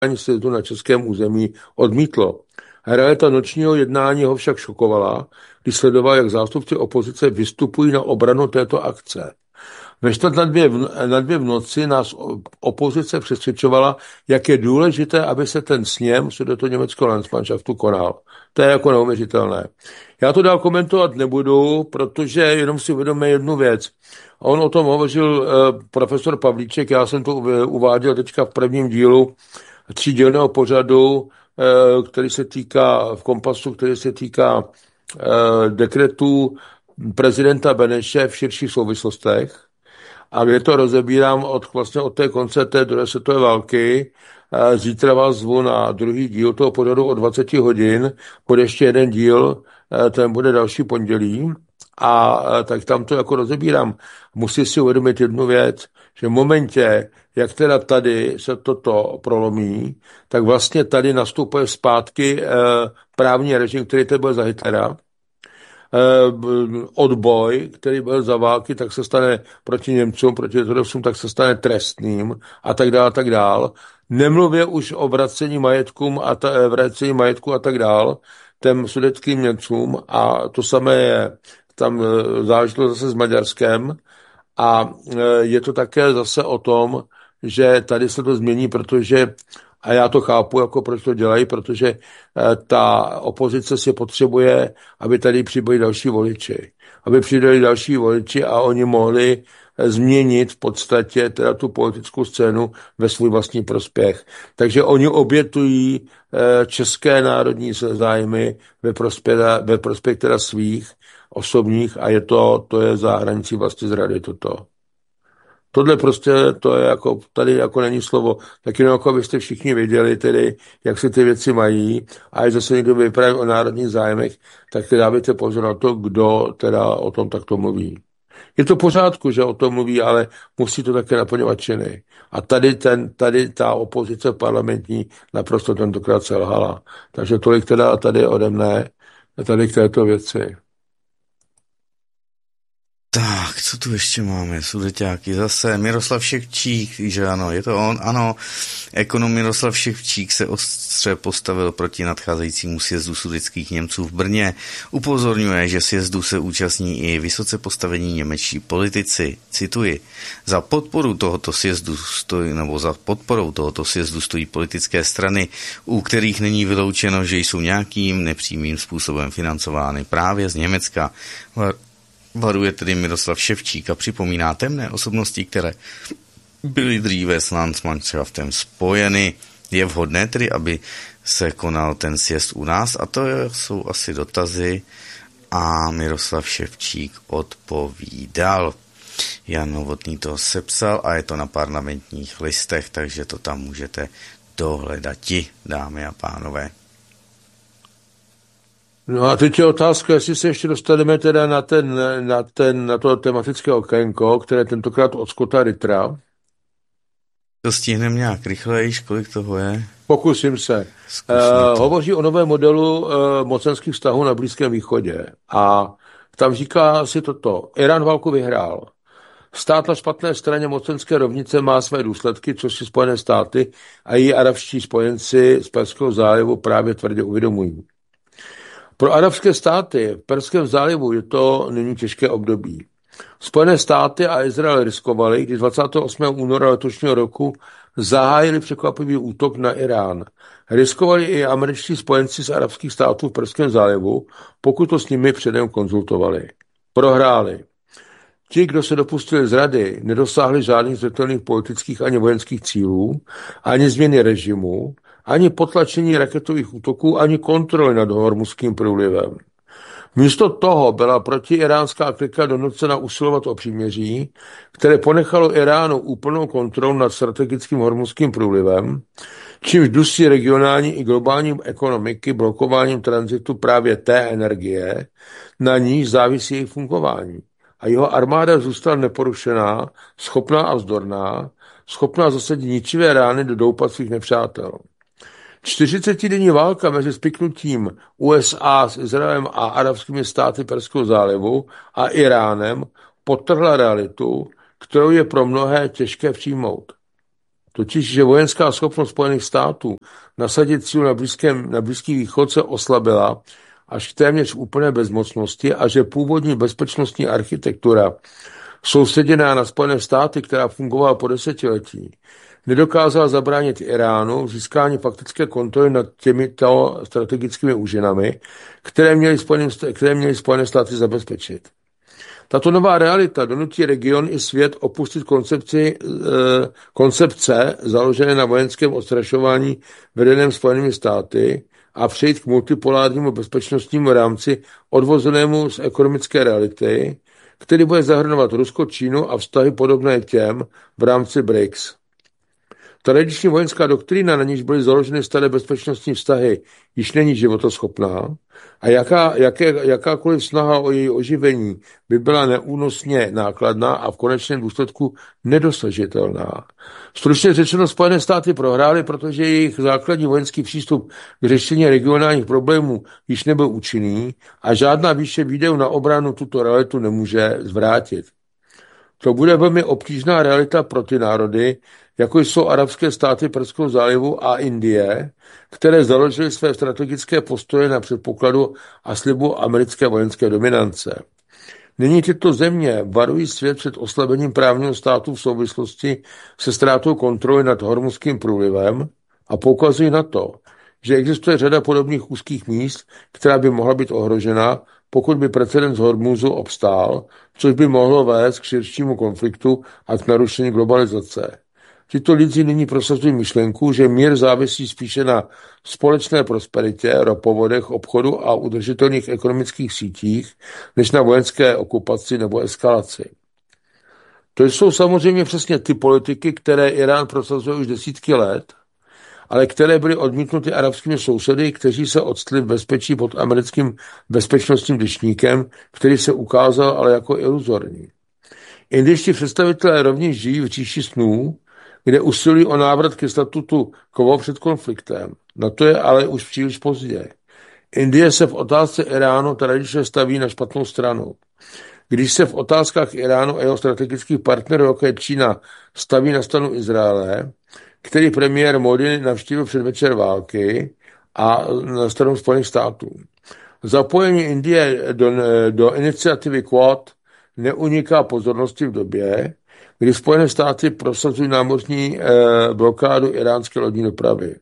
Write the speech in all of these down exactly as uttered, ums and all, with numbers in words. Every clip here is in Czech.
sjezdu na českém území odmítlo. Realita nočního jednání ho však šokovala, když sledoval, jak zástupci opozice vystupují na obranu této akce. Ve čtvrt na dvě, na dvě v noci nás opozice přesvědčovala, jak je důležité, aby se ten sněm Sudetoněmeckého Landsmannschaftu konal. To je jako neuvěřitelné. Já to dál komentovat nebudu, protože jenom si uvědomíme jednu věc. On o tom hovořil eh, profesor Pavlíček, já jsem to uváděl teďka v prvním dílu třídílného pořadu, eh, který se týká v Kompasu, který se týká eh, dekretů prezidenta Beneše v širších souvislostech. A kde to rozebírám od, vlastně od té konce té druhé světové války. Zítra vás zvu na druhý díl toho pořadu o dvacet hodin. Bude ještě jeden díl, ten bude další pondělí. A tak tam to jako rozebírám. Musí si uvědomit jednu věc, že v momentě, jak teda tady se toto prolomí, tak vlastně tady nastupuje zpátky právní režim, který tady byl za Hitlera. Odboj, který byl za války, tak se stane proti Němcům, proti Rusům, tak se stane trestným a tak dále, a tak dále. Nemluvě už o vracení majetkům a ta, vracení majetku a tak dále těm sudetským Němcům a to samé je tam záležitost zase s Maďarskem a je to také zase o tom, že tady se to změní, protože a já to chápu, jako proč to dělají, protože ta opozice si potřebuje, aby tady přibyli další voliči. Aby přibyli další voliči a oni mohli změnit v podstatě teda tu politickou scénu ve svůj vlastní prospěch. Takže oni obětují české národní zájmy ve prospěch, ve prospěch teda svých osobních a je to, to je za hranicí vlastně zrady toto. Tohle prostě, to je jako, tady jako není slovo, tak jenom jako abyste všichni věděli tedy, jak se ty věci mají a až zase někdo vypráví o národních zájmech, tak dávajte pozor na to, kdo teda o tom takto mluví. Je to v pořádku, že o tom mluví, ale musí to také naplňovat činy. A tady, ten, tady ta opozice parlamentní naprosto tentokrát selhala. Takže tolik teda tady ode mne, tady k této věci. Tak, co tu ještě máme? Sudeťáky zase. Miroslav Ševčík, že ano, je to on, ano. Ekonom Miroslav Ševčík se ostře postavil proti nadcházejícímu sjezdu sudetských Němců v Brně. Upozorňuje, že sjezdu se účastní i vysoce postavení němečtí politici. Cituji. Za podporu tohoto sjezdu stojí, nebo za podporou tohoto sjezdu stojí politické strany, u kterých není vyloučeno, že jsou nějakým nepřímým způsobem financovány právě z Německa. Varuje tedy Miroslav Ševčík a připomíná temné osobnosti, které byly dříve s Landsmannschaftem spojeny. Je vhodné tedy, aby se konal ten sjezd u nás? A to jsou asi dotazy a Miroslav Ševčík odpovídal. Jan Novotný to sepsal a je to na Parlamentních listech, takže to tam můžete dohledati, dámy a pánové. No a teď je otázka, jestli se ještě dostaneme teda na, ten, na, ten, na to tematické okénko, které tentokrát od Scotta Rittera. To stihneme nějak rychleji, kolik toho je? Pokusím se. Uh, hovoří o novém modelu uh, mocenských vztahů na Blízkém východě. A tam říká si toto. Irán válku vyhrál. Stát na špatné straně mocenské rovnice má své důsledky, což si Spojené státy a její arabští spojenci z Perského zálivu právě tvrdě uvědomují. Pro arabské státy v Perském zálivu je to nyní těžké období. Spojené státy a Izrael riskovali, když dvacátého osmého února letošního roku zahájili překvapivý útok na Irán. Riskovali i američtí spojenci z arabských států v Perském zálivu, pokud to s nimi předem konzultovali. Prohráli. Ti, kdo se dopustili zrady, nedosáhli žádných zřetelných politických ani vojenských cílů, ani změny režimu, ani potlačení raketových útoků, ani kontroly nad Hormuzským průlivem. Místo toho byla protiiránská klika donucena usilovat o příměří, které ponechalo Iránu úplnou kontrolu nad strategickým Hormuzským průlivem, čímž dusí regionální i globální ekonomiky blokováním tranzitu právě té energie, na níž závisí jejich fungování. A jeho armáda zůstala neporušená, schopná a vzdorná, schopná zasadit ničivé rány do doupat svých nepřátel. čtyřicetidenní válka mezi spiknutím U S A s Izraelem a arabskými státy Perského zálivu a Iránem podtrhla realitu, kterou je pro mnohé těžké přijmout. totiž, že vojenská schopnost Spojených států nasadit sílu na, blízkém, na Blízký východ se oslabila až k téměř úplné bezmocnosti a že původní bezpečnostní architektura soustředěná na Spojené státy, která fungovala po desetiletí, nedokázala zabránit Iránu v získání faktické kontroly nad těmito strategickými úžinami, které měly, Spojené, které měly Spojené státy zabezpečit. Tato nová realita donutí region i svět opustit koncepci, eh, koncepce založené na vojenském odstrašování vedeném Spojenými státy a přejít k multipolárnímu bezpečnostnímu rámci odvozenému z ekonomické reality, který bude zahrnovat Rusko, Čínu a vztahy podobné těm v rámci B R I C S. Tradiční vojenská doktrína, na níž byly založeny staré bezpečnostní vztahy, již není životoschopná a jaká, jaké, jakákoliv snaha o její oživení by byla neúnosně nákladná a v konečném důsledku nedosažitelná. Stručně řečeno, Spojené státy prohrály, protože jejich základní vojenský přístup k řešení regionálních problémů již nebyl účinný a žádná výše výdajů na obranu tuto realitu nemůže zvrátit. To bude velmi obtížná realita pro ty národy, jako jsou arabské státy Perského zálivu a Indie, které založily své strategické postoje na předpokladu a slibu americké vojenské dominance. Nyní tyto země varují svět před oslabením právního státu v souvislosti se ztrátou kontroly nad Hormuzským průlivem a poukazují na to, že existuje řada podobných úzkých míst, která by mohla být ohrožena, pokud by precedens Hormuzu obstál, což by mohlo vést k širšímu konfliktu a k narušení globalizace. Tito lidé nyní prosazují myšlenku, že mír závisí spíše na společné prosperitě, ropovodech, obchodu a udržitelných ekonomických sítích, než na vojenské okupaci nebo eskalaci. To jsou samozřejmě přesně ty politiky, které Irán prosazuje už desítky let, ale které byly odmítnuty arabskými sousedy, kteří se odstli v bezpečí pod americkým bezpečnostním deštníkem, který se ukázal ale jako iluzorní. Indičtí představitelé rovněž žijí v říši snů, kde usilují o návrat ke statutu quo před konfliktem. Na to je ale už příliš pozdě. Indie se v otázce Iránu tradičně staví na špatnou stranu. Když se v otázkách Iránu a jeho strategických partnerů, jako je Čína, staví na stranu Izraele, který premiér Modi navštívil předvečer války, a na stranu Spojených států. Zapojení Indie do, do iniciativy Quad neuniká pozornosti v době, kdy Spojené státy prosazují námořní eh, blokádu iránské lodní dopravy.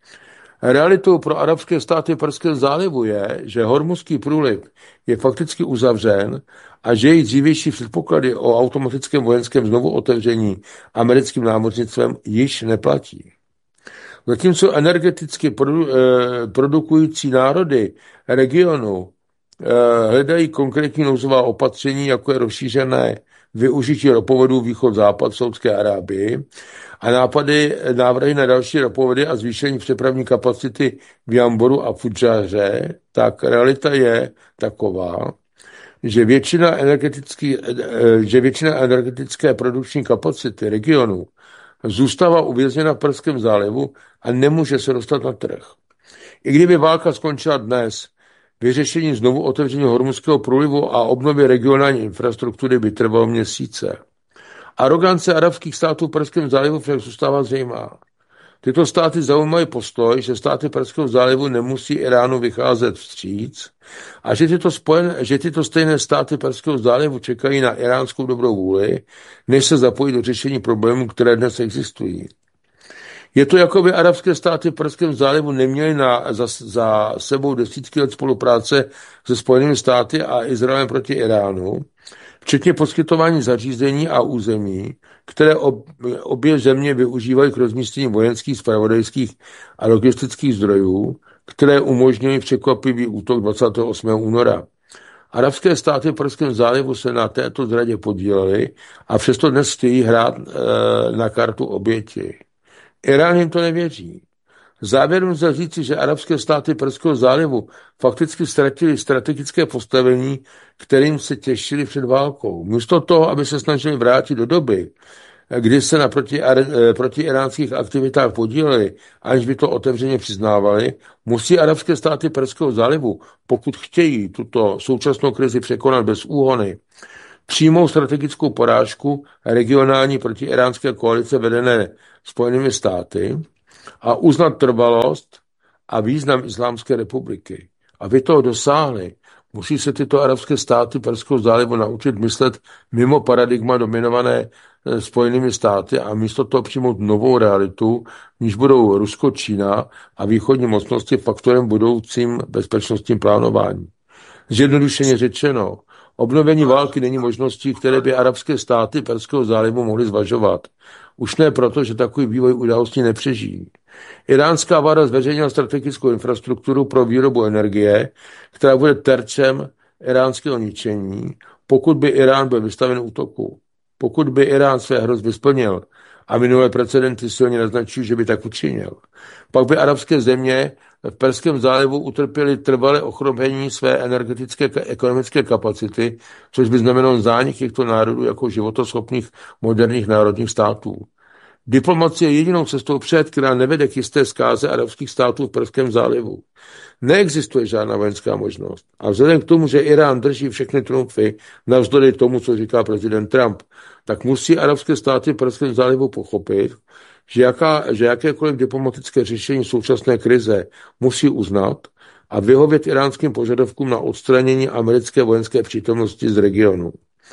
Realitou pro arabské státy Perského zálivu je, že Hormuzský průliv je fakticky uzavřen a že její dřívější předpoklady o automatickém vojenském znovu otevření americkým námořnictvem již neplatí. Zatímco energeticky produ, eh, produkující národy regionu eh, hledají konkrétní nouzová opatření, jako je rozšířené využití ropovodů východ-západ v Saudské Arábii a nápady, návrhy na další ropovody a zvýšení přepravní kapacity v Jamboru a Fudžáře, tak realita je taková, že většina, energetický, že většina energetické produkční kapacity regionu zůstává uvězněna v Perském zálivu a nemůže se dostat na trh. I kdyby válka skončila dnes, vyřešení znovu otevření Hormuzského průlivu a obnovy regionální infrastruktury by trvalo měsíce. Arogance arabských států v Perském zálivu však zůstává zřejmá. Tyto státy zaujímají postoj, že státy Perského zálivu nemusí Iránu vycházet vstříc a že tyto, spojen, že tyto stejné státy Perského zálivu čekají na iránskou dobrou vůli, než se zapojí do řešení problémů, které dnes existují. Je to, jako by arabské státy v Perském zálivu neměly na, za, za sebou desítky let spolupráce se Spojenými státy a Izraelem proti Iránu, včetně poskytování zařízení a území, které ob, obě země využívají k rozmístění vojenských, zpravodajských a logistických zdrojů, které umožňují překvapivý útok dvacátého osmého února. Arabské státy v Perském zálivu se na této zradě podílely a přesto dnes chtějí hrát e, na kartu oběti. Irán jim to nevěří. Závěrem lze říci, že arabské státy Perského zálivu fakticky ztratili strategické postavení, kterým se těšili před válkou. Místo toho, aby se snažili vrátit do doby, kdy se na proti, proti iránských aktivitách podíleli, aniž by to otevřeně přiznávali, musí arabské státy Perského zálivu, pokud chtějí tuto současnou krizi překonat bez úhony, přijmout strategickou porážku regionální protiiránské koalice vedené Spojenými státy a uznat trvalost a význam Islámské republiky. Aby toho dosáhli, musí se tyto arabské státy Perského zálivu naučit myslet mimo paradigma dominované Spojenými státy a místo toho přijmout novou realitu, níž budou Rusko, Čína a východní mocnosti faktorem budoucím bezpečnostním plánování. Zjednodušeně řečeno, obnovení války není možností, které by arabské státy Perského zálivu mohly zvažovat. Už ne proto, že takový vývoj událostí nepřežijí. Iránská vláda zveřejnila strategickou infrastrukturu pro výrobu energie, která bude terčem iránského ničení, pokud by Irán byl vystaven útoku. Pokud by Irán své hrozby splnil, a minulé precedenty silně naznačují, že by tak učinil, pak by arabské země v Perském zálivu utrpěly trvalé ochromení své energetické a ekonomické kapacity, což by znamenalo zánik těchto národů jako životoschopných moderních národních států. Diplomacie je jedinou cestou před, která nevede k jisté zkáze arabských států v Perském zálivu. Neexistuje žádná vojenská možnost. A vzhledem k tomu, že Irán drží všechny trumfy, navzdory tomu, co říká prezident Trump, tak musí arabské státy v Perském zálivu pochopit, že, jaká, že jakékoliv diplomatické řešení současné krize musí uznat a vyhovět iránským požadavkům na odstranění americké vojenské přítomnosti z regionu.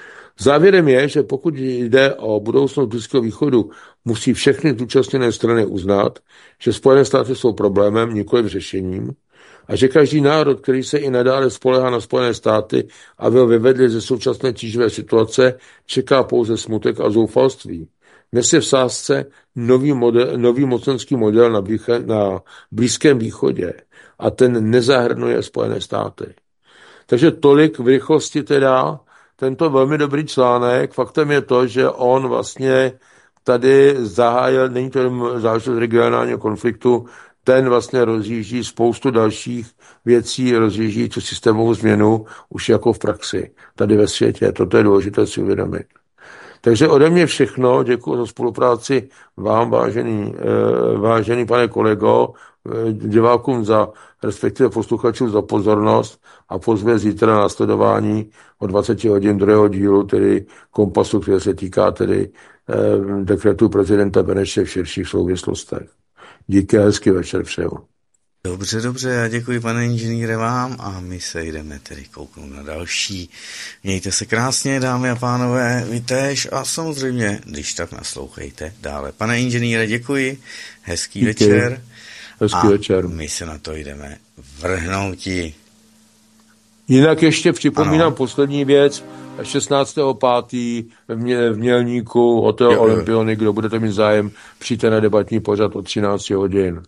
Závěrem je, že pokud jde o budoucnost Blízkého východu, musí všechny zúčastněné strany uznat, že Spojené státy jsou problémem, nikoliv řešením, a že každý národ, který se i nadále spolehá na Spojené státy, aby ho vyvedli ze současné tíživé situace, čeká pouze smutek a zoufalství. Dnes je v sázce nový, model, nový mocenský model na, blíže, na Blízkém východě a ten nezahrnuje Spojené státy. Takže tolik v rychlosti teda tento velmi dobrý článek. Faktem je to, že on vlastně tady zahájil, není to jen záležitost regionálního konfliktu, ten vlastně rozjíždí spoustu dalších věcí, rozjíždí tu systémovou změnu už jako v praxi tady ve světě. Toto je důležité si uvědomit. Takže ode mě všechno, děkuji za spolupráci vám, vážený, vážený pane kolego, divákům za, respektive posluchačům za pozornost a pozve zítra na následování o dvacet hodin druhého dílu, tedy Kompasu, který se týká tedy eh, dekretu prezidenta Beneše v širších souvislostech. Díky a hezký večer přeju. Dobře, dobře, já děkuji, pane inženýre, vám a my se jdeme tedy kouknout na další. Mějte se krásně, dámy a pánové, vy též a samozřejmě, když tak naslouchejte dále. Pane inženýre, děkuji, hezký Díky. večer. Hezký a večer. My se na to jdeme vrhnouti. Jinak ještě připomínám ano. poslední věc. šestnáctého pátého v Mělníku, hotel jo, Olympiony, kdo budete mít zájem, přijďte na debatní pořad od třináct hodin.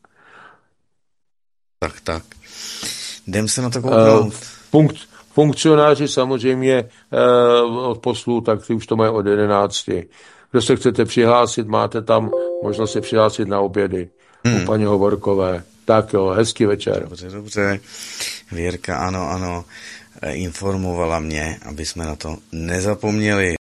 Tak, tak. Jdem se na to kouknout. Funk, funkcionáři samozřejmě uh, od poslů, tak ty už to mají od jedenácti. Kdo se chcete přihlásit, máte tam možnost se přihlásit na obědy hmm. u paní Hovorkové. Tak jo, hezký večer. Dobře, dobře. Věrka, ano, ano, informovala mě, aby jsme na to nezapomněli.